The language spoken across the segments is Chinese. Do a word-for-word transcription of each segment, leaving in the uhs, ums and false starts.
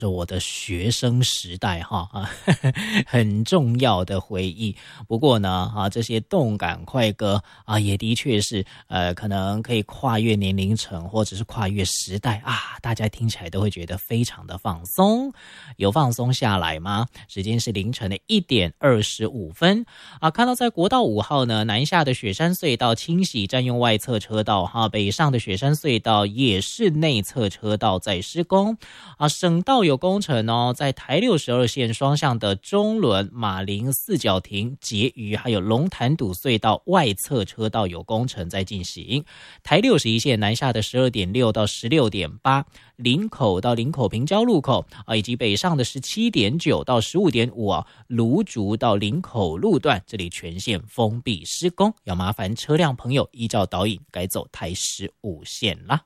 我的学生时代哈啊，很重要的回忆。不过呢啊，这些动感快歌啊，也的确是呃，可能可以跨越年龄层或者是跨越时代啊，大家听起来都会觉得非常的放松。有放松下来吗？时间是凌晨的一点二十五分啊。看到在国道五号呢，南下的雪山隧道清洗占用外侧车道哈，北上的雪山隧道也是内侧车道在施工啊，省道有有工程哦，在台六十二线双向的中仑、马林、四角亭、结余，还有龙潭堵隧道外侧车道有工程在进行。台六十一线南下的十二点六到十六点八，林口到林口平交路口啊，以及北上的十七点九到十五点五啊，芦竹到林口路段，这里全线封闭施工，要麻烦车辆朋友依照导引改走台十五线啦。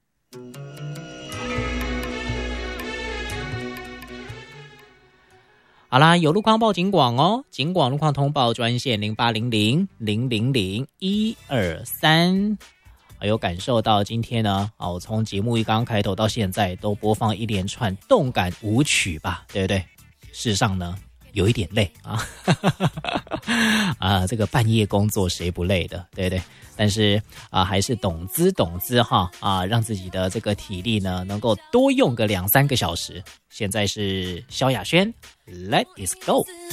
好啦，有路况报警广哦，警广路况通报专线零八零零零零零一二三。有感受到今天呢，啊，我从节目一刚开头到现在都播放一连串动感舞曲吧，对不对？事实上呢，有一点累啊，啊，这个半夜工作谁不累的，对不对？但是啊，还是懂资懂资哈啊，让自己的这个体力呢能够多用个两三个小时。现在是萧亚轩 ，Let it go。